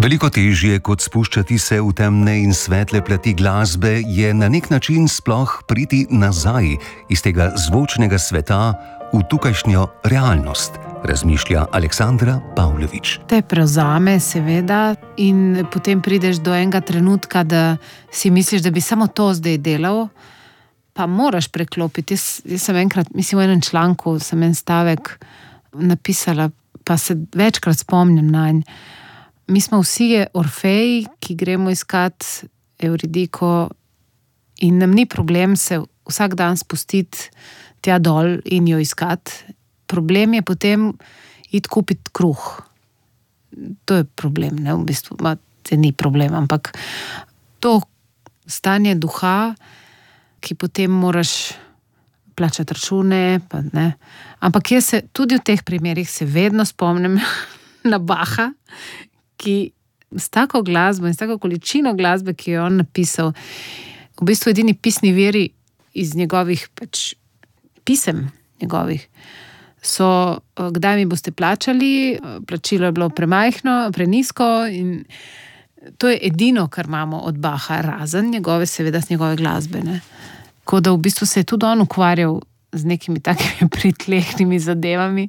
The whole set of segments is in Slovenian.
Veliko težje kot spuščati se v temne in svetle plati glasbe je na nek način sploh priti nazaj iz tega zvočnega sveta v tukajšnjo realnost, razmišlja Aleksandra Pavlović. Te prevzame, seveda, in potem prideš do enega trenutka, da si misliš, da bi samo to zdaj delal, pa moraš preklopiti. Jaz sem enkrat, mislim, v enem članku sem en stavek napisala, pa se večkrat spomnim nanj. Mi smo vsi Orfeji, ki gremo iskat Euridiko in nam ni problem se vsak dan spustiti tja dol in jo iskat. Problem je potem iti kupiti kruh. To je problem, ne, v bistvu, te ni problem, ampak to stanje duha, ki potem moraš plačati račune, pa ne. Ampak jaz se tudi v teh primerih se vedno spomnim na Bacha, ki s tako glasbo in s tako količino glasbe, ki jo on napisal, v bistvu edini pisni viri iz njegovih pisem njegovih, so kdaj mi boste plačali, plačilo je bilo premajhno, prenizko in to je edino, kar imamo od Bacha, razen njegove, seveda z njegove glasbe, ne. Tako da v bistvu se je tudi on ukvarjal z nekimi takimi pritlehnimi zadevami.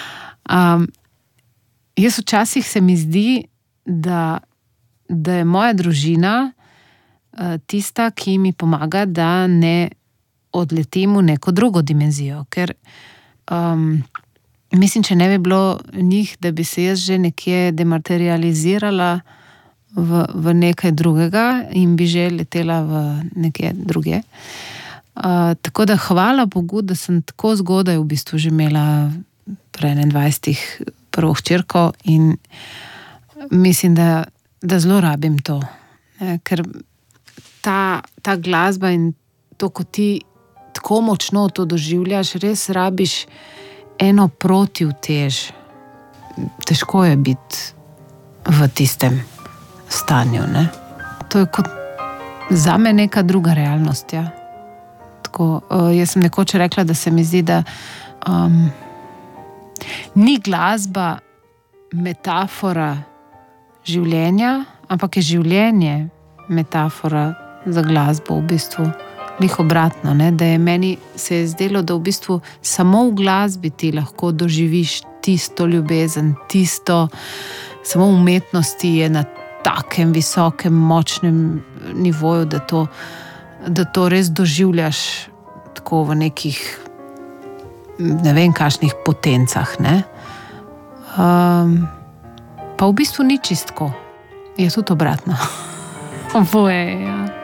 Jaz včasih se mi zdi, da je moja družina tista, ki mi pomaga, da ne odletim v neko drugo dimenzijo. Ker mislim, če ne bi bilo njih, da bi se jaz že nekje dematerializirala v nekaj drugega in bi že letela v nekje druge. Tako da hvala Bogu, da sem tako zgodaj v bistvu že imela pri 21 prvo hčerko in mislim, da zelo rabim to. Ker ta glasba in to, ko ti tako močno to doživljaš, res rabiš eno protivtež. Težko je biti v tistem stanju, ne. To je kot zame neka druga realnost, ja. Tako, jaz sem nekoč rekla, da se mi zdi, da ni glasba metafora življenja, ampak je življenje metafora za glasbo v bistvu. Lih obratno, ne? Da je meni se je zdelo, da v bistvu samo v glasbi ti lahko doživiš tisto ljubezen, tisto, samo umetnosti je na takem visokem, močnem nivoju, da to res doživljaš tako v nekih ne vem kakšnih potencah, ne. Pa v bistvu ni čistko. Je tudi obratno. Oboje, ja.